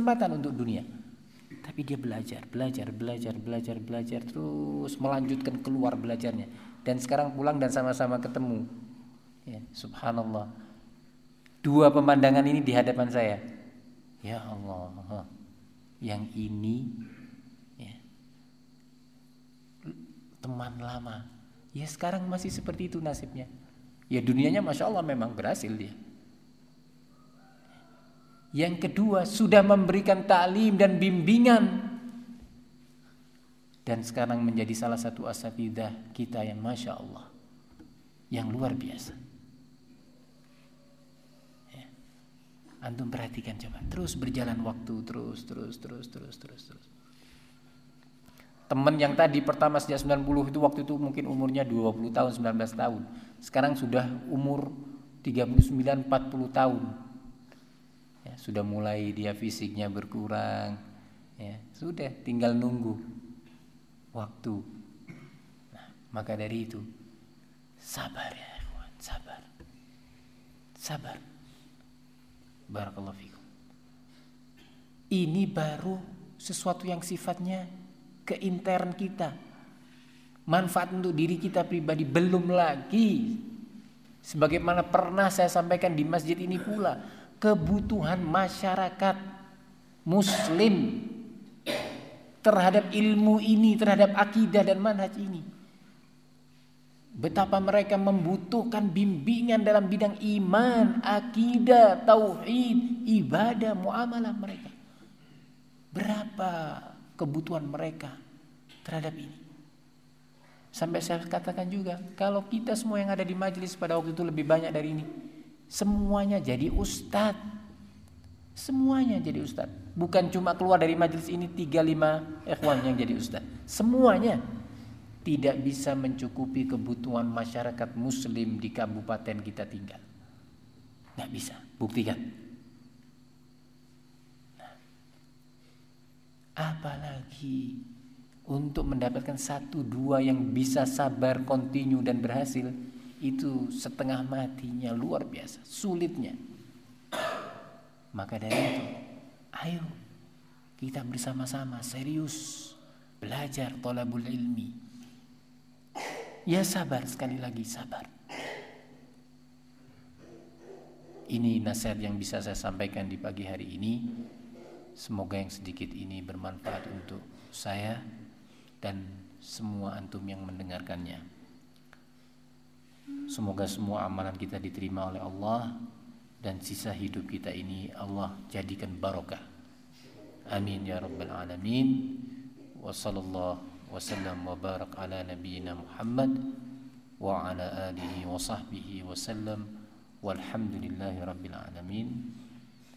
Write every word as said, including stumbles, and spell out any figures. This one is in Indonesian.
kesempatan untuk dunia. Tapi dia belajar, belajar, belajar, belajar, belajar terus melanjutkan keluar belajarnya. Dan sekarang pulang dan sama-sama ketemu. Ya, subhanallah. Dua pemandangan ini di hadapan saya. Ya Allah, yang ini ya, teman lama. Ya sekarang masih seperti itu nasibnya. Ya dunianya masya Allah memang berhasil dia. Yang kedua sudah memberikan ta'lim dan bimbingan. Dan sekarang menjadi salah satu asatidzah kita yang masya Allah, yang luar biasa. Antum perhatikan coba, terus berjalan waktu, terus, terus, terus, terus, terus, terus. Teman yang tadi pertama sejak sembilan puluh itu waktu itu mungkin umurnya dua puluh tahun, sembilan belas tahun. Sekarang sudah umur tiga puluh sembilan, empat puluh tahun. Ya, sudah mulai dia fisiknya berkurang. Ya, sudah tinggal nunggu waktu. Nah, maka dari itu sabar ya, ikhwan, sabar. Sabar. Barakallahu fikum. Ini baru sesuatu yang sifatnya ke intern kita. Manfaat untuk diri kita pribadi, belum lagi sebagaimana pernah saya sampaikan di masjid ini pula, kebutuhan masyarakat muslim terhadap ilmu ini, terhadap akidah dan manhaj ini. Betapa mereka membutuhkan bimbingan dalam bidang iman, akidah, tauhid, ibadah, muamalah mereka. Berapa kebutuhan mereka terhadap ini? Sampai saya katakan juga, kalau kita semua yang ada di majelis pada waktu itu lebih banyak dari ini, semuanya jadi ustadz. Semuanya jadi ustadz. Bukan cuma keluar dari majelis ini tiga lima ikhwan yang jadi ustadz. Semuanya tidak bisa mencukupi kebutuhan masyarakat muslim di kabupaten kita tinggal. Nggak bisa, buktikan. Nah, apalagi untuk mendapatkan satu dua yang bisa sabar, kontinu dan berhasil, itu setengah matinya, luar biasa, sulitnya. Maka dari itu, ayo kita bersama-sama serius belajar thalabul ilmi. Ya sabar, sekali lagi sabar. Ini nasihat yang bisa saya sampaikan di pagi hari ini. Semoga yang sedikit ini bermanfaat untuk saya dan semua antum yang mendengarkannya. Semoga semua amalan kita diterima oleh Allah dan sisa hidup kita ini Allah jadikan barokah. Amin ya rabbal alamin. Wa sallallahu wasallam wa barak ala nabiyyina Muhammad wa ala alihi wa sahbihi wa sallam walhamdulillahi rabbil alamin.